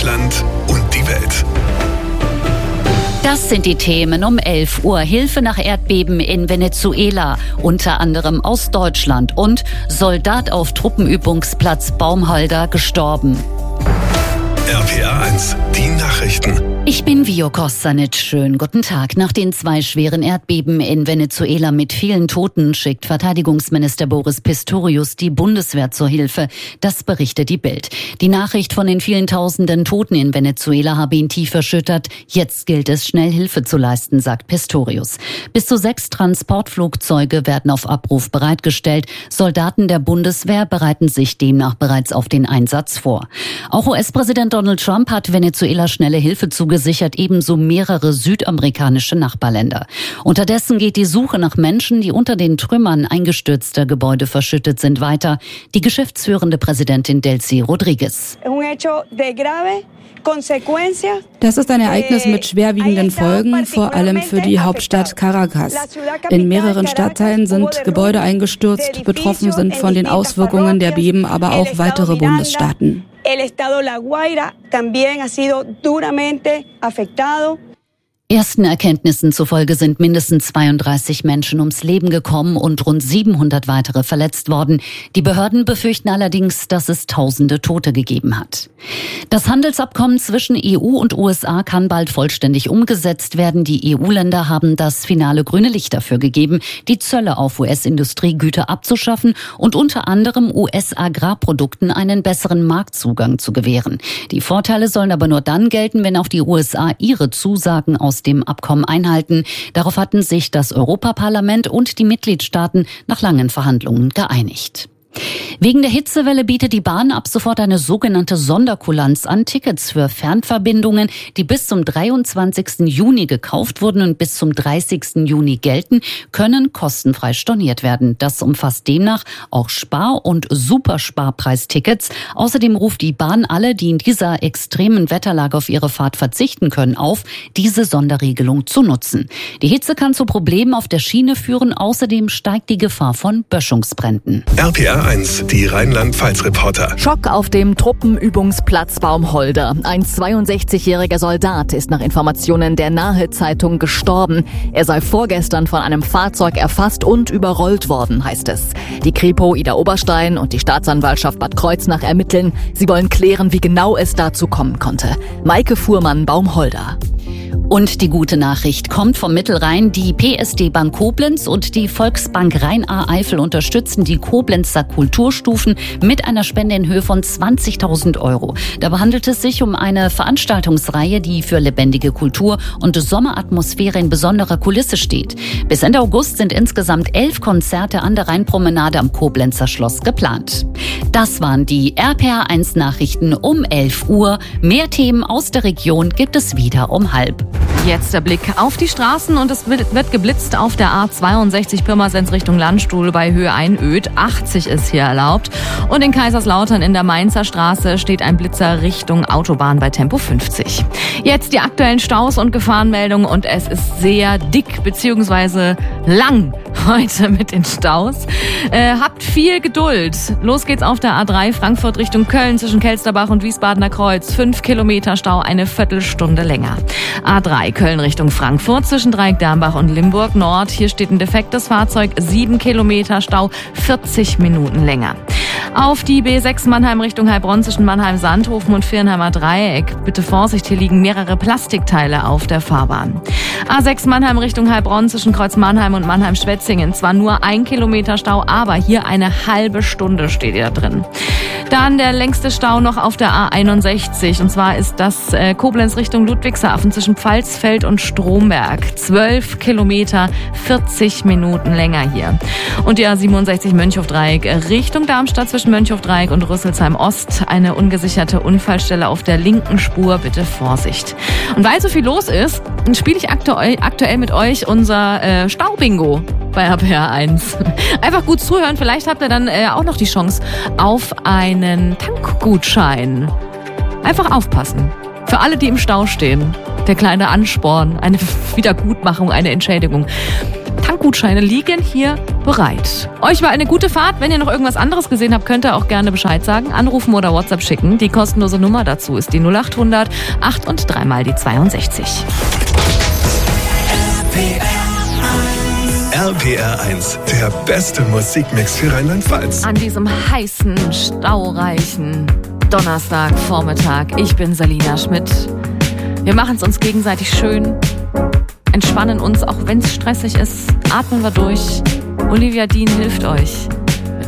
Deutschland und die Welt. Das sind die Themen um 11 Uhr. Hilfe nach Erdbeben in Venezuela, unter anderem aus Deutschland. Und Soldat auf Truppenübungsplatz Baumholder gestorben. RPA 1, die Nachrichten. Ich bin Vio Kostanic. Schönen guten Tag. Nach den 2 schweren Erdbeben in Venezuela mit vielen Toten schickt Verteidigungsminister Boris Pistorius die Bundeswehr zur Hilfe. Das berichtet die Bild. Die Nachricht von den vielen Tausenden Toten in Venezuela habe ihn tief erschüttert. Jetzt gilt es, schnell Hilfe zu leisten, sagt Pistorius. Bis zu 6 Transportflugzeuge werden auf Abruf bereitgestellt. Soldaten der Bundeswehr bereiten sich demnach bereits auf den Einsatz vor. Auch US-Präsident Donald Trump hat Venezuela schnelle Hilfe zugesichert, ebenso mehrere südamerikanische Nachbarländer. Unterdessen geht die Suche nach Menschen, die unter den Trümmern eingestürzter Gebäude verschüttet sind, weiter. Die geschäftsführende Präsidentin Delcy Rodriguez. Das ist ein Ereignis mit schwerwiegenden Folgen, vor allem für die Hauptstadt Caracas. In mehreren Stadtteilen sind Gebäude eingestürzt, betroffen sind von den Auswirkungen der Beben aber auch weitere Bundesstaaten. El estado La Guaira también ha sido duramente afectado. Ersten Erkenntnissen zufolge sind mindestens 32 Menschen ums Leben gekommen und rund 700 weitere verletzt worden. Die Behörden befürchten allerdings, dass es Tausende Tote gegeben hat. Das Handelsabkommen zwischen EU und USA kann bald vollständig umgesetzt werden. Die EU-Länder haben das finale grüne Licht dafür gegeben, die Zölle auf US-Industriegüter abzuschaffen und unter anderem US-Agrarprodukten einen besseren Marktzugang zu gewähren. Die Vorteile sollen aber nur dann gelten, wenn auch die USA ihre Zusagen aus dem Abkommen einhalten. Darauf hatten sich das Europaparlament und die Mitgliedstaaten nach langen Verhandlungen geeinigt. Wegen der Hitzewelle bietet die Bahn ab sofort eine sogenannte Sonderkulanz an. Tickets für Fernverbindungen, die bis zum 23. Juni gekauft wurden und bis zum 30. Juni gelten, können kostenfrei storniert werden. Das umfasst demnach auch Spar- und Supersparpreistickets. Außerdem ruft die Bahn alle, die in dieser extremen Wetterlage auf ihre Fahrt verzichten können, auf, diese Sonderregelung zu nutzen. Die Hitze kann zu Problemen auf der Schiene führen. Außerdem steigt die Gefahr von Böschungsbränden. RPA 1, die Rheinland-Pfalz-Reporter. Schock auf dem Truppenübungsplatz Baumholder. Ein 62-jähriger Soldat ist nach Informationen der Nahe-Zeitung gestorben. Er sei vorgestern von einem Fahrzeug erfasst und überrollt worden, heißt es. Die Kripo Ida Oberstein und die Staatsanwaltschaft Bad Kreuznach ermitteln. Sie wollen klären, wie genau es dazu kommen konnte. Maike Fuhrmann, Baumholder. Und die gute Nachricht kommt vom Mittelrhein. Die PSD Bank Koblenz und die Volksbank Rhein-A-Eifel unterstützen die Koblenzer Kulturstufen mit einer Spende in Höhe von 20.000 €. Dabei handelt es sich um eine Veranstaltungsreihe, die für lebendige Kultur und Sommeratmosphäre in besonderer Kulisse steht. Bis Ende August sind insgesamt 11 Konzerte an der Rheinpromenade am Koblenzer Schloss geplant. Das waren die RPA 1 Nachrichten um 11 Uhr. Mehr Themen aus der Region gibt es wieder um 12:30. Jetzt der Blick auf die Straßen und es wird geblitzt auf der A62 Pirmasens Richtung Landstuhl bei Höhe Einöd. 80 ist hier erlaubt. Und in Kaiserslautern in der Mainzer Straße steht ein Blitzer Richtung Autobahn bei Tempo 50. Jetzt die aktuellen Staus und Gefahrenmeldungen und es ist sehr dick bzw. lang heute mit den Staus. Habt viel Geduld. Los geht's auf der A3 Frankfurt Richtung Köln zwischen Kelsterbach und Wiesbadener Kreuz. 5 Kilometer Stau, eine Viertelstunde länger. A3 Köln Richtung Frankfurt zwischen Dreieck-Dambach und Limburg Nord. Hier steht ein defektes Fahrzeug, 7 Kilometer Stau, 40 Minuten länger. Auf die B6 Mannheim Richtung Heilbronn zwischen Mannheim-Sandhofen und Viernheimer Dreieck. Bitte Vorsicht, hier liegen mehrere Plastikteile auf der Fahrbahn. A6 Mannheim Richtung Heilbronn zwischen Kreuz Mannheim und Mannheim-Schwetzingen. Zwar nur 1 Kilometer Stau, aber hier eine halbe Stunde steht ihr drin. Dann der längste Stau noch auf der A61. Und zwar ist das Koblenz Richtung Ludwigshafen zwischen Pfalzfeld und Stromberg. 12 Kilometer, 40 Minuten länger hier. Und die A67 Mönchhof-Dreieck Richtung Darmstadt zwischen Mönchhof-Dreieck und Rüsselsheim Ost. Eine ungesicherte Unfallstelle auf der linken Spur. Bitte Vorsicht. Und weil so viel los ist, spiele ich aktuell mit euch unser Staubingo bei RPA 1. Einfach gut zuhören. Vielleicht habt ihr dann auch noch die Chance auf einen Tankgutschein. Einfach aufpassen. Für alle, die im Stau stehen. Der kleine Ansporn, eine Wiedergutmachung, eine Entschädigung. Tankgutschein Gutscheine liegen hier bereit. Euch war eine gute Fahrt. Wenn ihr noch irgendwas anderes gesehen habt, könnt ihr auch gerne Bescheid sagen. Anrufen oder WhatsApp schicken. Die kostenlose Nummer dazu ist die 0800 8 und 3 mal die 62. RPR 1, der beste Musikmix für Rheinland-Pfalz. An diesem heißen, staureichen Donnerstagvormittag. Ich bin Salina Schmidt. Wir machen es uns gegenseitig schön, entspannen uns, auch wenn es stressig ist. Atmen wir durch. Olivia Dean hilft euch.